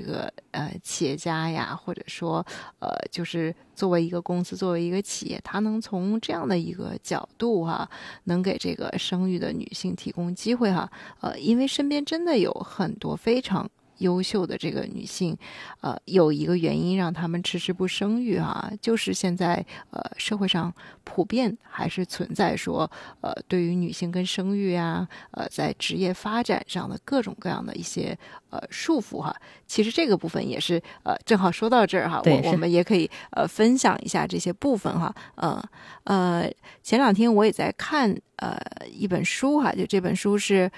个企业家呀，或者说就是作为一个公司，作为一个企业，他能从这样的一个角度能给这个生育的女性提供机会因为身边真的有很多非常优秀的这个女性，有一个原因让她们迟迟不生育就是现在社会上普遍还是存在说对于女性跟生育在职业发展上的各种各样的一些束缚其实这个部分也是正好说到这儿我们也可以分享一下这些部分前两天我也在看一本书就这本书是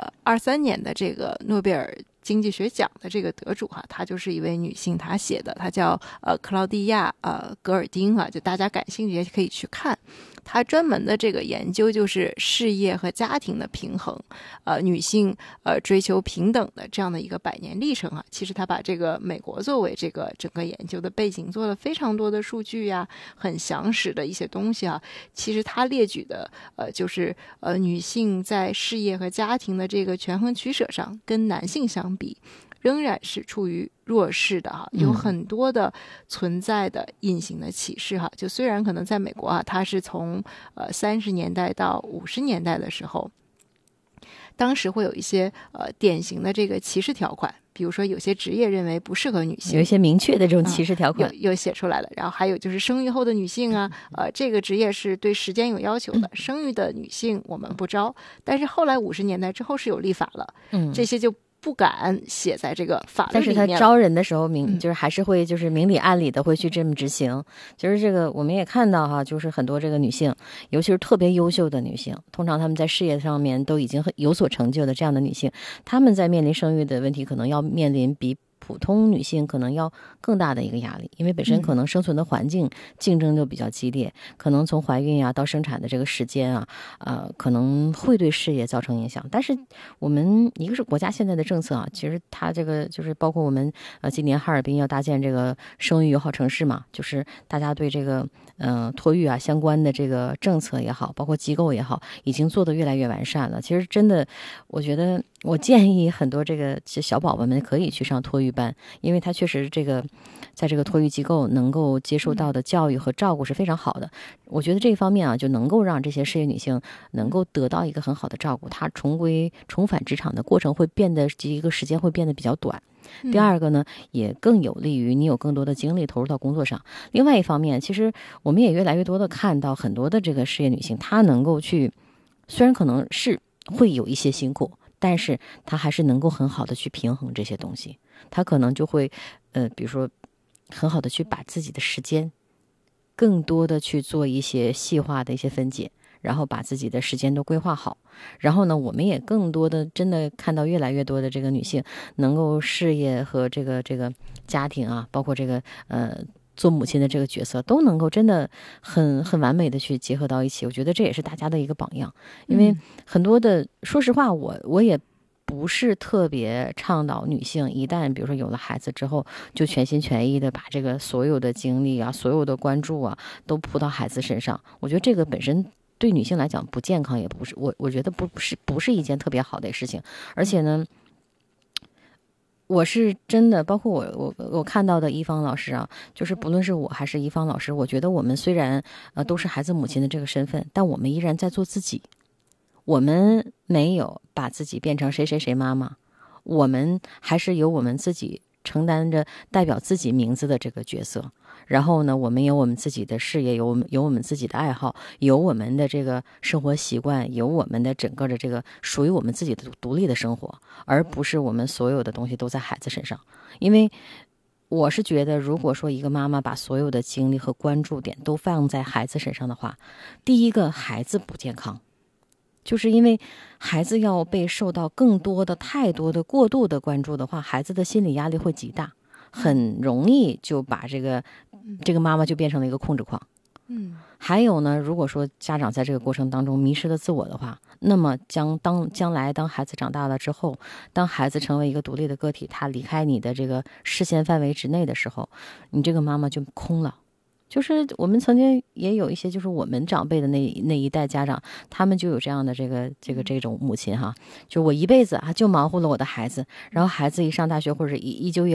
23年的这个诺贝尔经济学奖的这个得主她就是一位女性，她写的，她叫克劳蒂亚格尔丁就大家感兴趣也可以去看。她专门的这个研究就是事业和家庭的平衡，女性追求平等的这样的一个100年历程其实她把这个美国作为这个整个研究的背景，做了非常多的数据很详实的一些东西其实她列举的就是女性在事业和家庭的这个权衡取舍上跟男性相比仍然是处于弱势的有很多的存在的隐形的歧视就虽然可能在美国它是从30年代到50年代的时候，当时会有一些典型的这个歧视条款，比如说有些职业认为不适合女性， 有一些明确的这种歧视条款有写出来了。然后还有就是生育后的女性这个职业是对时间有要求的，生育的女性我们不招。但是后来50年代之后是有立法了，这些就不敢写在这个法律里面。 但是他招人的时候就是还是会就是明里暗里的会去这么执行。就是这个我们也看到就是很多这个女性，尤其是特别优秀的女性，通常她们在事业上面都已经有所成就的这样的女性，她们在面临生育的问题可能要面临比普通女性可能要更大的一个压力，因为本身可能生存的环境竞争就比较激烈，可能从怀孕到生产的这个时间可能会对事业造成影响。但是我们一个是国家现在的政策其实它这个就是包括我们今年哈尔滨要搭建这个生育友好城市嘛，就是大家对这个托育相关的这个政策也好，包括机构也好，已经做得越来越完善了。其实真的我觉得我建议很多这个小宝宝们可以去上托育班，因为他确实这个在这个托育机构能够接受到的教育和照顾是非常好的。我觉得这一方面就能够让这些事业女性能够得到一个很好的照顾，她重返职场的过程会变得一个时间会变得比较短。第二个呢，也更有利于你有更多的精力投入到工作上。另外一方面，其实我们也越来越多的看到很多的这个事业女性，她能够去，虽然可能是会有一些辛苦，但是她还是能够很好的去平衡这些东西。她可能就会比如说很好的去把自己的时间更多的去做一些细化的一些分解，然后把自己的时间都规划好。然后呢，我们也更多的真的看到越来越多的这个女性能够事业和这个家庭包括这个做母亲的这个角色都能够真的很完美的去结合到一起。我觉得这也是大家的一个榜样。因为很多的说实话我也不是特别倡导女性一旦比如说有了孩子之后就全心全意的把这个所有的精力所有的关注都扑到孩子身上。我觉得这个本身对女性来讲不健康，也不是我觉得不是一件特别好的事情。而且呢，我是真的包括我看到的一方老师就是不论是我还是一方老师，我觉得我们虽然都是孩子母亲的这个身份，但我们依然在做自己。我们没有把自己变成谁谁谁妈妈，我们还是由我们自己承担着代表自己名字的这个角色。然后呢，我们有我们自己的事业，有我们自己的爱好，有我们的这个生活习惯，有我们的整个的这个属于我们自己的独立的生活，而不是我们所有的东西都在孩子身上。因为我是觉得，如果说一个妈妈把所有的精力和关注点都放在孩子身上的话，第一个孩子不健康，就是因为孩子要被受到更多的太多的过度的关注的话，孩子的心理压力会极大，很容易就把这个妈妈就变成了一个控制狂。还有呢，如果说家长在这个过程当中迷失了自我的话，那么将来当孩子长大了之后，当孩子成为一个独立的个体，他离开你的这个视线范围之内的时候，你这个妈妈就空了。就是我们曾经也有一些就是我们长辈的那一代家长，他们就有这样的这种母亲就我一辈子就忙活了我的孩子，然后孩子一上大学或者一就业